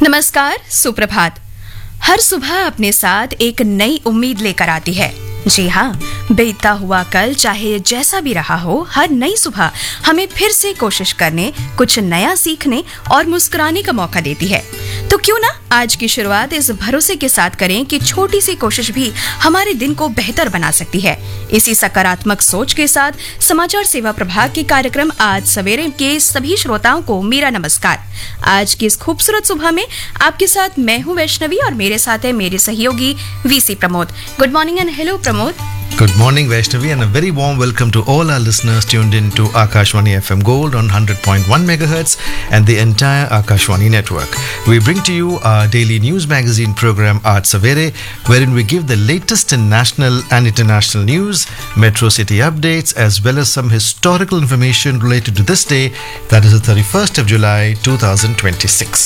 नमस्कार, सुप्रभात। हर सुबह अपने साथ एक नई उम्मीद लेकर आती है। जी हाँ, बीतता हुआ कल चाहे जैसा भी रहा हो, हर नई सुबह हमें फिर से कोशिश करने, कुछ नया सीखने और मुस्कुराने का मौका देती है। तो क्यों ना आज की शुरुआत इस भरोसे के साथ करें कि छोटी सी कोशिश भी हमारे दिन को बेहतर बना सकती है। इसी सकारात्मक सोच के साथ समाचार सेवा प्रभाग के कार्यक्रम आज सवेरे के सभी श्रोताओं को मेरा नमस्कार। आज की इस खूबसूरत सुबह में आपके साथ मैं हूँ वैष्णवी और मेरे साथ है मेरे सहयोगी VC Pramod. Good morning and hello Pramod. Good morning, Vaishnavi, and a very warm welcome to all our listeners tuned in to Akashvani FM Gold on 100.1 MHz and the entire Akashvani network. We bring to you our daily news magazine program Aaj Savere, wherein we give the latest in national and international news, metro city updates, as well as some historical information related to this day, that is the 31st of July 2026.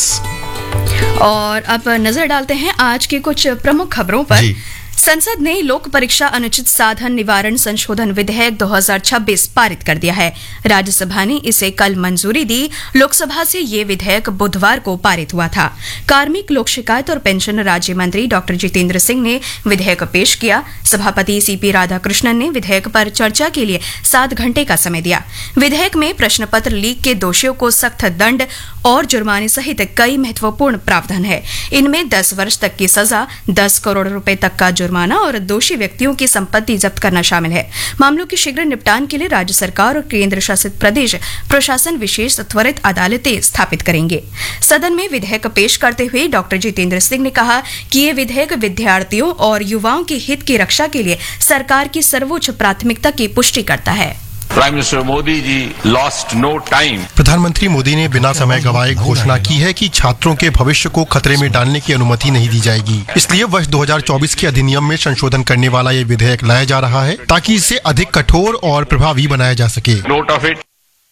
और अब नजर डालते हैं आज के कुछ प्रमुख खबरों पर। संसद ने लोक परीक्षा अनुचित साधन निवारण संशोधन विधेयक 2026 पारित कर दिया है। राज्यसभा ने इसे कल मंजूरी दी। लोकसभा से ये विधेयक बुधवार को पारित हुआ था। कार्मिक, लोक शिकायत और पेंशन राज्य मंत्री डॉक्टर जितेंद्र सिंह ने विधेयक पेश किया। सभापति सीपी राधाकृष्णन ने विधेयक पर चर्चा के लिए 7 घंटे का समय दिया। विधेयक में प्रश्न पत्र लीक के दोषियों को सख्त दंड और जुर्माने सहित कई महत्वपूर्ण प्रावधान है। इनमें 10 वर्ष तक की सजा, 10 करोड़ रुपए तक का जुर्माना और दोषी व्यक्तियों की संपत्ति जब्त करना शामिल है। मामलों के शीघ्र निपटान के लिए राज्य सरकार और केंद्र शासित प्रदेश प्रशासन विशेष त्वरित अदालतें स्थापित करेंगे। सदन में विधेयक पेश करते हुए डॉक्टर जितेंद्र सिंह ने कहा कि ये विधेयक विद्यार्थियों और युवाओं के हित की रक्षा के लिए सरकार की सर्वोच्च प्राथमिकता की पुष्टि करता है। Prime minister Modi ji lost no time. प्रधानमंत्री मोदी ने बिना समय गंवाए घोषणा की है कि छात्रों के भविष्य को खतरे में डालने की अनुमति नहीं दी जाएगी। इसलिए वर्ष 2024 के अधिनियम में संशोधन करने वाला ये विधेयक लाया जा रहा है ताकि इसे अधिक कठोर और प्रभावी बनाया जा सके। Note of it.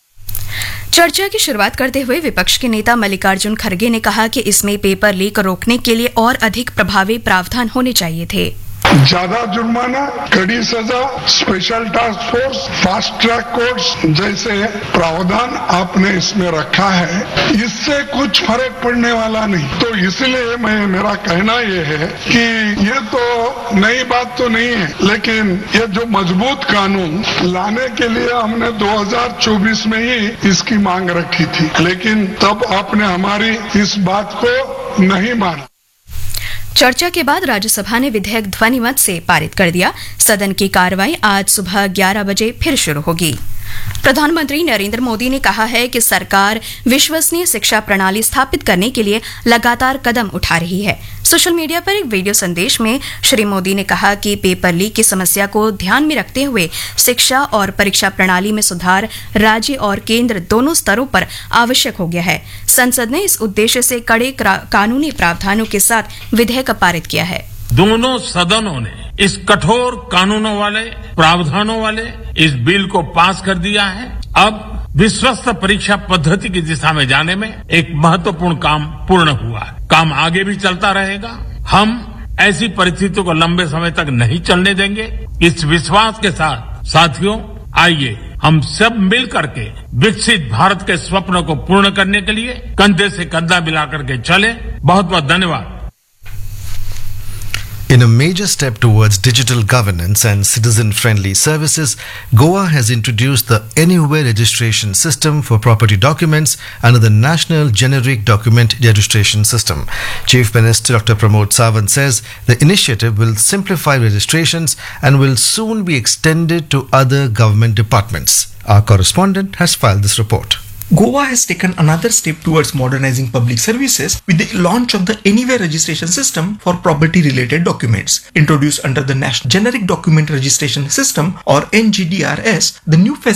चर्चा की शुरुआत करते हुए विपक्ष के नेता मल्लिकार्जुन खड़गे ने कहा कि इसमें पेपर लीक रोकने के लिए और अधिक प्रभावी प्रावधान होने चाहिए थे। ज्यादा जुर्माना, कड़ी सजा, special task force, fast track courts जैसे प्रावधान आपने इसमें रखा है, इससे कुछ फर्क पड़ने वाला नहीं। तो इसलिए मेरा कहना ये है कि ये तो नई बात तो नहीं है, लेकिन ये जो मजबूत कानून लाने के लिए हमने 2024 में ही इसकी मांग रखी थी, लेकिन तब आपने हमारी इस बात को नहीं माना। चर्चा के बाद राज्यसभा ने विधेयक ध्वनिमत से पारित कर दिया। सदन की कार्रवाई आज सुबह 11 बजे फिर शुरू होगी। प्रधानमंत्री नरेंद्र मोदी ने कहा है कि सरकार विश्वसनीय शिक्षा प्रणाली स्थापित करने के लिए लगातार कदम उठा रही है। सोशल मीडिया पर एक वीडियो संदेश में श्री मोदी ने कहा कि पेपर लीक की समस्या को ध्यान में रखते हुए शिक्षा और परीक्षा प्रणाली में सुधार राज्य और केंद्र दोनों स्तरों पर आवश्यक हो गया है। संसद ने इस उद्देश्य से कड़े कानूनी प्रावधानों के साथ विधेयक पारित किया है। दोनों सदनों ने इस कठोर कानूनों वाले, प्रावधानों वाले इस बिल को पास कर दिया है। अब विश्वस्त परीक्षा पद्धति की दिशा में जाने में एक महत्वपूर्ण काम पूर्ण हुआ है। काम आगे भी चलता रहेगा। हम ऐसी परिस्थितियों को लंबे समय तक नहीं चलने देंगे। इस विश्वास के साथ साथियों, आइए हम सब मिल करके विकसित भारत के स्वप्न को पूर्ण करने के लिए कंधे से कंधा मिलाकर के चले। बहुत बहुत धन्यवाद। In a major step towards digital governance and citizen-friendly services, Goa has introduced the Anywhere registration system for property documents under the National Generic Document Registration System. Chief Minister Dr. Pramod Sawant says the initiative will simplify registrations and will soon be extended to other government departments. Our correspondent has filed this report. Goa has taken another step towards modernizing public services with the launch of the Anywhere registration system for property-related documents. Introduced under the National Generic Document Registration System or NGDRS, the new